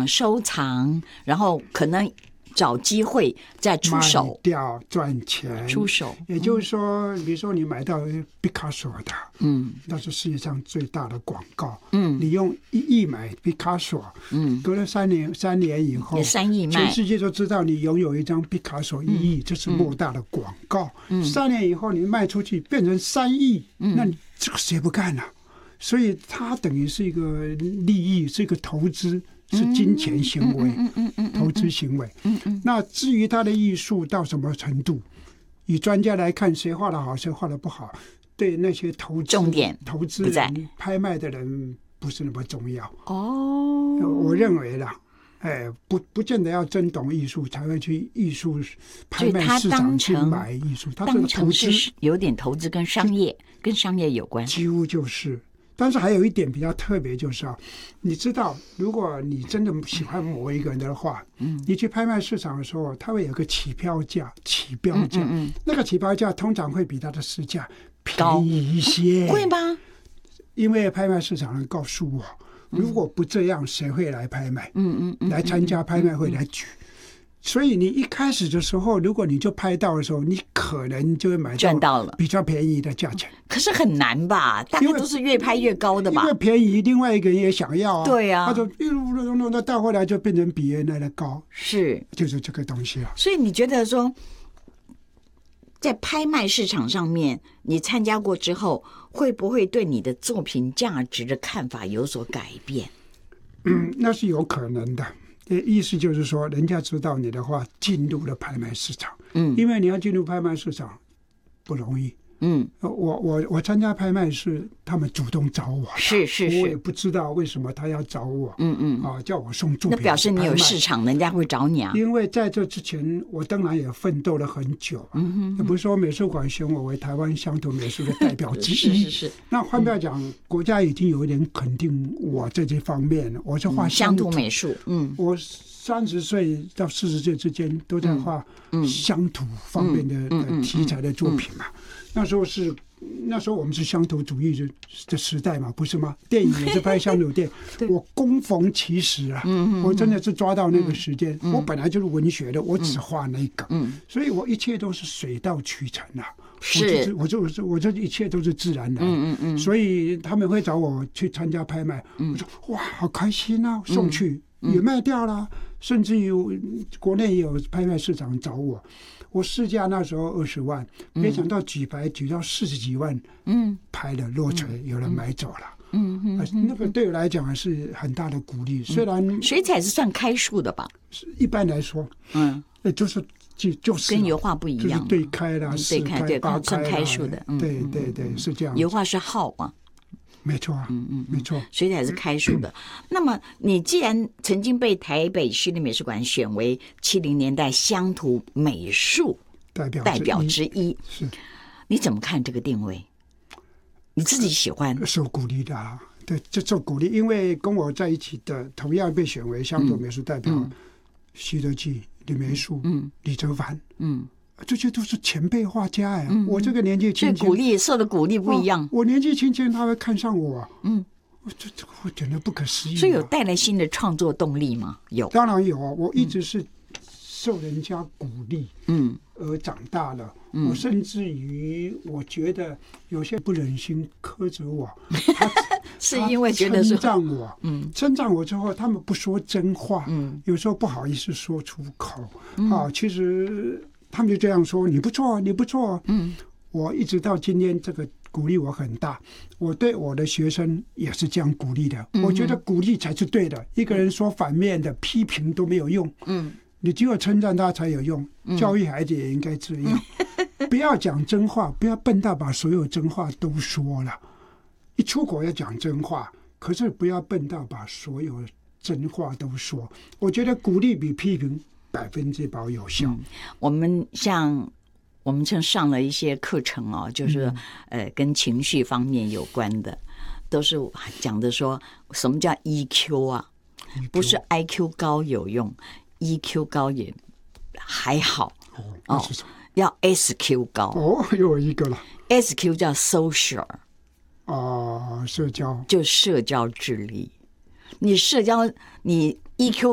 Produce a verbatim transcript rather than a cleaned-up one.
赏、收藏，然后可能找机会再出手， 卖掉赚钱， 出手。 也就是说，嗯、比如说你买到毕卡索的， 嗯， 那是世界上最大的广告， 嗯， 你用一亿买毕卡索， 嗯， 隔了三年，三年以后， 也三亿卖， 全世界都知道你拥有一张毕卡索一亿，嗯、这是莫大的广告。嗯，三年以后你卖出去变成三亿，嗯，那你这个谁不干呢、啊？所以它等于是一个利益，是一个投资。是金钱行为，嗯嗯嗯、投资行为。嗯嗯、那至于他的艺术到什么程度，以专家来看，谁画的好，谁画的不好，对那些投资重点投资人、拍卖的人不是那么重要。 哦， 我认为啦，哎，不不见得要真懂艺术才会去艺术拍卖市场去买艺术，它是投资， 有点投资跟商业跟商业有关， 几乎就是。但是还有一点比较特别，就是啊，你知道，如果你真的喜欢某一个人的话，嗯，你去拍卖市场的时候，它会有个起标价，起标价，嗯嗯嗯那个起标价通常会比它的市价便宜一些， 会吗？ 因为拍卖市场人告诉我，如果不这样，谁会来拍卖？嗯嗯嗯，来参加拍卖会来举。所以你一开始的时候，如果你就拍到的时候，你可能就会买赚到了比较便宜的价钱。 可是很难吧？大概都是越拍越高的吧？ 因为便宜，另外一个人也想要啊。 对啊， 他就一路弄弄，那到后来就变成比原来的高。 是， 就是这个东西啊。 所以你觉得说，在拍卖市场上面，你参加过之后，会不会对你的作品价值的看法有所改变？ 嗯，那是有可能的。意思就是说，人家知道你的话，进入了拍卖市场。嗯，因为你要进入拍卖市场不容易。嗯，我我我参加拍卖是他们主动找我， 是是是， 我也不知道为什么他要找我。嗯嗯，啊，叫我送作品， 那表示你有市场，人家会找你啊。 因为在这之前，我当然也奋斗了很久。嗯哼，也不是说美术馆选我为台湾乡土美术的代表之一。 是是是。 那换句话讲，嗯、国家已经有一点肯定我这些方面了。我是画乡土美术。嗯， 我三十岁到四十岁之间都在画乡土方面的、嗯嗯、题材的作品嘛。嗯嗯嗯那时候是，那时候我们是乡土主义的的时代嘛，不是吗？电影也是拍乡土电影，我恭逢其时啊，嗯嗯我真的是抓到那个时间。嗯、我本来就是文学的，我只画那个，嗯、所以我一切都是水到渠成啊。 是， 我就我就我这一切都是自然的。嗯嗯嗯。所以他们会找我去参加拍卖，嗯、我说哇，好开心啊，送去、嗯、也卖掉了，甚至于国内也有拍卖市场找我。我市价那时候二十万，没想到举牌举到四十几万，嗯，拍了落锤，嗯、有人买走了，嗯嗯、呃，那个对我来讲还是很大的鼓励。虽然水彩是算开数的吧， 一般来说，嗯，呃，就是就就是跟油画不一样， 就是对开啦， 对开对八算开数的， 嗯、对对对，是这样。 油画是号嘛。 没错啊，嗯嗯，没错， 水彩是开数的。那么，你既然曾经被台北市立美术馆选为七零年代乡土美术代表代表之一， 是， 你怎么看这个定位？你自己喜欢？ 受鼓励的啊，对，就受鼓励，因为跟我在一起的同样被选为乡土美术代表，嗯、徐德记、李梅树、嗯、李泽藩，嗯。这些都是前辈画家哎，嗯、我这个年纪轻轻， 所以鼓励受的鼓励不一样。 哦、我年纪轻轻，他会看上我，嗯，这这我觉得不可思议、啊。 所以有带来新的创作动力吗？有， 当然有啊。我一直是受人家鼓励，嗯，而长大了。嗯、我甚至于我觉得有些不忍心苛责我，他是因为觉得称赞我，嗯，称赞我之后，他们不说真话，嗯，有时候不好意思说出口，嗯、啊，其实。他们就这样说，你不错，你不错。嗯，我一直到今天，这个鼓励我很大。我对我的学生也是这样鼓励的。嗯、我觉得鼓励才是对的。一个人说反面的批评都没有用。嗯，你只有称赞他才有用。嗯、教育孩子也应该这样，嗯、不要讲真话，不要笨到把所有真话都说了。一出口要讲真话，可是不要笨到把所有真话都说。我觉得鼓励比批评百分之百有效。嗯、 我们像我们正上了一些课程哦，就是、嗯、呃跟情绪方面有关的，都是讲的说什么叫 E Q 啊？ E Q 不是 I Q 高有用 ，E Q 高也还好哦。那是什么？ 要 S Q 高哦，又有一个了。 S Q 叫 social 啊、呃，社交就社交智力。你社交你 E Q